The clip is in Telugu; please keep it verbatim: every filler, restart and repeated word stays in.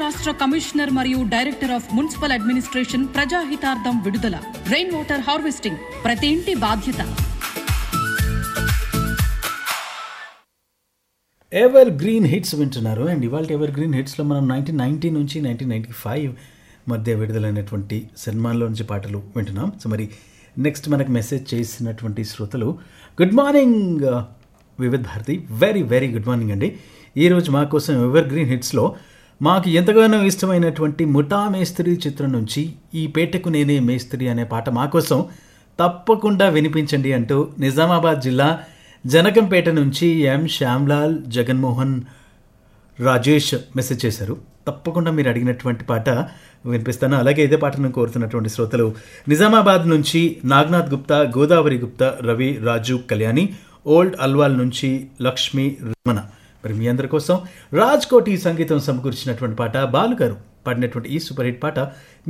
రాష్ట్ర కమిషనర్ మరియు డైరెక్టర్ ఆఫ్ మున్సిపల్ అడ్మినిస్ట్రేషన్ ప్రజాహితార్థం విడుదల. రెయిన్ వాటర్ హార్వెస్టింగ్ ప్రతి ఇంటి బాధ్యత. ఎవర్ గ్రీన్ హిట్స్ వింటున్నారు. అండ్ ఇవాళ ఎవర్ గ్రీన్ హిట్స్లో మనం నైన్టీన్ నైన్టీ నుంచి నైన్టీన్ నైన్టీ ఫైవ్ మధ్య విడుదలైనటువంటి సినిమాల్లో నుంచి పాటలు వింటున్నాం. సో మరి నెక్స్ట్ మనకు మెసేజ్ చేసినటువంటి శ్రోతలు, good morning Vividh Bharati, very very good morning అండి. ఈరోజు మా కోసం ఎవర్ గ్రీన్ హిట్స్లో మాకు ఎంతగానో ఇష్టమైనటువంటి ముఠా మేస్త్రి చిత్రం నుంచి ఈ పేటకు నేనే మేస్త్రి అనే పాట మా కోసం తప్పకుండా వినిపించండి అంటూ నిజామాబాద్ జిల్లా జనకంపేట నుంచి ఎం శ్యామ్లాల్, జగన్మోహన్, రాజేష్ మెసేజ్ చేశారు. తప్పకుండా మీరు అడిగినటువంటి పాట వినిపిస్తాను. అలాగే ఇదే పాటను కోరుతున్నటువంటి శ్రోతలు నిజామాబాద్ నుంచి నాగనాథ్ గుప్తా, గోదావరి గుప్తా, రవి, రాజు, కళ్యాణి, ఓల్డ్ అల్వాల్ నుంచి లక్ష్మి, రమణ. మరి మీ అందరి కోసం రాజ్ కోటి సంగీతం సమకూర్చినటువంటి పాట, బాలుగారు పాడినటువంటి ఈ సూపర్ హిట్ పాట